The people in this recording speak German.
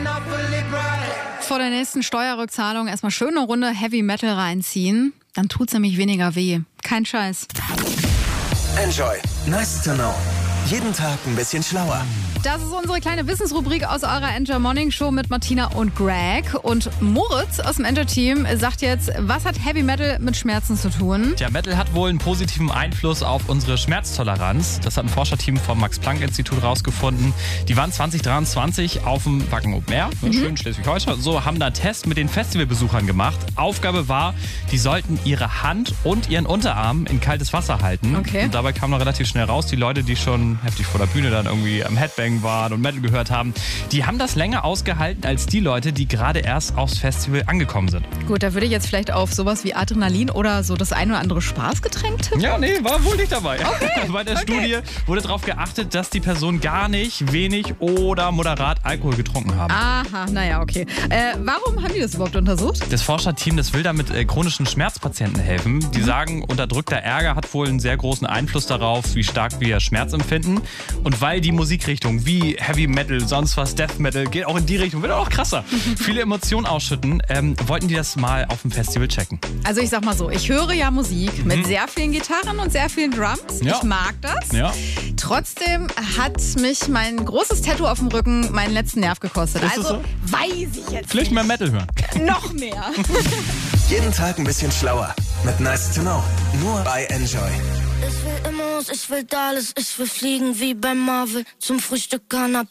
Vor der nächsten Steuerrückzahlung erstmal schön eine Runde Heavy Metal reinziehen. Dann tut's nämlich weniger weh. Kein Scheiß. Enjoy. Nice to know. Jeden Tag ein bisschen schlauer. Das ist unsere kleine Wissensrubrik aus eurer Enjoy Morning Show mit Martina und Greg. Und Moritz aus dem Enjoy-Team sagt jetzt, was hat Heavy Metal mit Schmerzen zu tun? Der Metal hat wohl einen positiven Einfluss auf unsere Schmerztoleranz. Das hat ein Forscherteam vom Max-Planck-Institut rausgefunden. Die waren 2023 auf dem Wacken Open Air, schön Schleswig-Holstein. So, haben da einen Test mit den Festivalbesuchern gemacht. Aufgabe war, die sollten ihre Hand und ihren Unterarm in kaltes Wasser halten. Okay. Und dabei kam noch relativ schnell raus, die Leute, die schon heftig vor der Bühne dann irgendwie am Headbang waren und Metal gehört haben, die haben das länger ausgehalten als die Leute, die gerade erst aufs Festival angekommen sind. Gut, da würde ich jetzt vielleicht auf sowas wie Adrenalin oder so das ein oder andere Spaßgetränk tippen. Ja, nee, war wohl nicht dabei. Okay. Bei der Studie wurde darauf geachtet, dass die Personen gar nicht, wenig oder moderat Alkohol getrunken haben. Aha, naja, okay. Warum haben die das überhaupt untersucht? Das Forscherteam, das will damit chronischen Schmerzpatienten helfen. Die sagen, unterdrückter Ärger hat wohl einen sehr großen Einfluss darauf, wie stark wir Schmerz empfinden. Und weil die Musikrichtung wie Heavy Metal, sonst was, Death Metal, geht auch in die Richtung, wird auch noch krasser. Viele Emotionen ausschütten, wollten die das mal auf dem Festival checken. Also ich sag mal so, ich höre ja Musik mit sehr vielen Gitarren und sehr vielen Drums. Ja. Ich mag das. Ja. Trotzdem hat mich mein großes Tattoo auf dem Rücken meinen letzten Nerv gekostet. Ist das Also so? weiß ich jetzt Vielleicht mehr Metal hören. nicht. Noch mehr. Jeden Tag ein bisschen schlauer. Mit Nice to know. Nur bei Enjoy. Ich will Immos, ich will alles, ich will fliegen wie bei Marvel. Zum Frühstück Canapé.